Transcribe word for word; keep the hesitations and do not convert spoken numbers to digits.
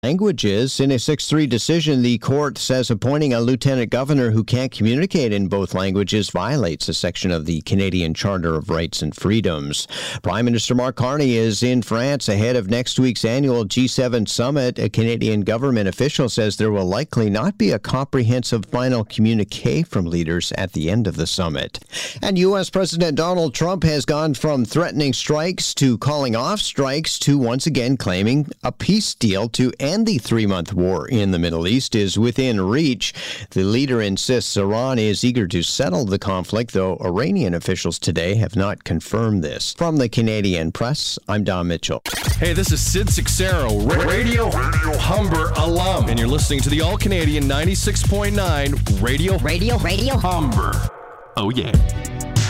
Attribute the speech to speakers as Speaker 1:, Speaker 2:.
Speaker 1: languages. In a six three decision, the court says appointing a lieutenant governor who can't communicate in both languages violates a section of the Canadian Charter of Rights and Freedoms. Prime Minister Mark Carney is in France ahead of next week's annual G seven summit. A Canadian government official says there will likely not be a comprehensive final communique from leaders at the end of the summit. And U S. President Donald Trump has gone from threatening strikes to calling off strikes to once again claiming a peace deal to end And the three-month war in the Middle East is within reach. The leader insists Iran is eager to settle the conflict, though Iranian officials today have not confirmed this. From the Canadian Press, I'm Don Mitchell.
Speaker 2: Hey, this is Sid Sixero, Radio, Radio Humber alum, and you're listening to the All-Canadian ninety-six point nine Radio, Radio, Radio Humber. Oh, yeah.